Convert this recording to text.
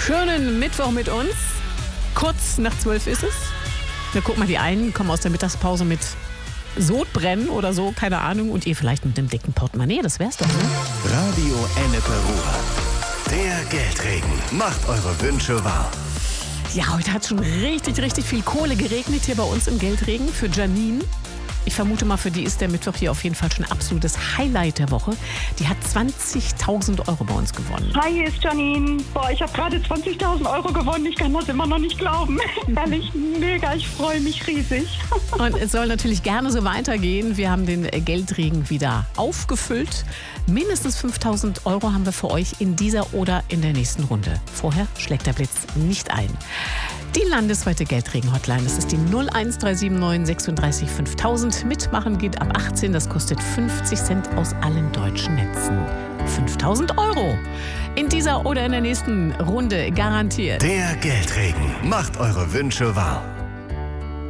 Schönen Mittwoch mit uns. Kurz nach 12 ist es. Na, guck mal, die einen kommen aus der Mittagspause mit Sodbrennen oder so, keine Ahnung. Und ihr vielleicht mit dem dicken Portemonnaie, das wär's doch, ne? Radio Ennepe Ruhr. Der Geldregen macht eure Wünsche wahr. Ja, heute hat schon richtig viel Kohle geregnet hier bei uns im Geldregen für Janine. Ich vermute mal, für die ist der Mittwoch hier auf jeden Fall schon ein absolutes Highlight der Woche. Die hat 20.000 € bei uns gewonnen. Hi, hier ist Janine. Boah, ich habe gerade 20.000 € gewonnen. Ich kann das immer noch nicht glauben. Ehrlich, mega. Ich freue mich riesig. Und es soll natürlich gerne so weitergehen. Wir haben den Geldregen wieder aufgefüllt. Mindestens 5.000 € haben wir für euch in dieser oder in der nächsten Runde. Vorher schlägt der Blitz nicht ein. Die landesweite Geldregen-Hotline, das ist die 01379 36 5000. Mitmachen geht ab 18, das kostet 50 Cent aus allen deutschen Netzen. 5.000 € in dieser oder in der nächsten Runde garantiert. Der Geldregen macht eure Wünsche wahr.